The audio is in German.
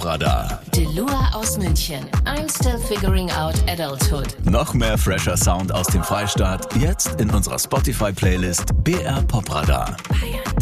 Popradar. Delua aus München. I'm still figuring out adulthood. Noch mehr fresher Sound aus dem Freistaat, jetzt in unserer Spotify-Playlist BR Popradar.